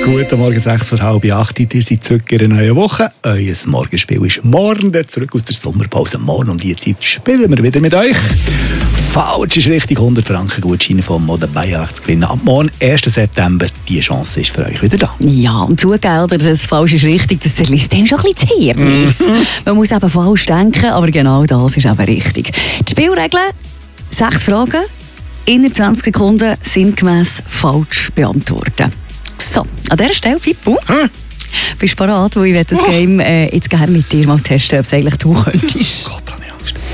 Guten Morgen, 7:30. Ihr seid zurück in einer neuen Woche. Euer Morgenspiel ist morgen zurück aus der Sommerpause. Morgen um die Zeit spielen wir wieder mit euch. Falsch ist richtig, 100 Franken Gutscheine vom Mode Bayard zu gewinnen. Ab morgen, 1. September, die Chance ist für euch wieder da. Ja, und Zugelder, das falsch ist richtig, das zerlässt dem schon ein bisschen das Hirn. Man muss eben falsch denken, aber genau das ist eben richtig. Die Spielregeln, 6 Fragen, innerhalb 20 Sekunden sinngemäss falsch beantworten. So, an dieser Stelle, Pippo, bist du bereit, weil ich will das Game jetzt gerne mit dir mal testen, ob es eigentlich du könntest. Gott, habe ich Angst.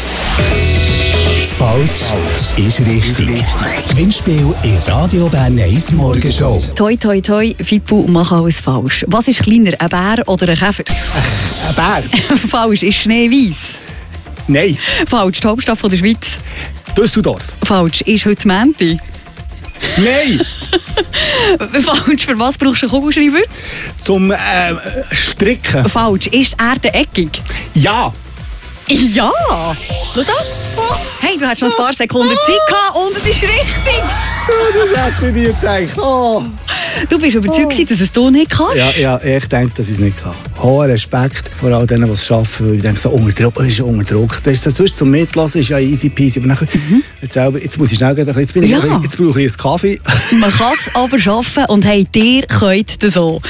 Falsch ist richtig. Das Gewinnspiel in Radio Bern 1 Morgenshow. Toi, toi, toi, Pippo, mach alles falsch. Was ist kleiner, ein Bär oder ein Käfer? Ein Bär? Falsch, ist Schneeweiss. Nein. Falsch, die Hauptstadt von der Schweiz. Düsseldorf? Falsch, ist heute Mänti. Nein. Falsch, für was brauchst du einen Kugelschreiber? Zum Stricken? Falsch, ist die Erde eckig? Ja. Ja! Schau da. Hey, du hast noch ein paar Sekunden Zeit gehabt und es ist richtig! Das hätte ich nie gedacht. Oh. Du bist überzeugt, dass es du nicht kannst? Ja, ich denke, dass ich es nicht kann. Hoher Respekt vor all denen, die es arbeiten, weil ich denke, so unter Druck. Das ist sonst zum Mitlassen ist ja easy peasy. Aber nachher, jetzt muss ich schnell gehen, jetzt brauche ich einen Kaffee. Man kann es aber schaffen und hey, dir könnt das auch.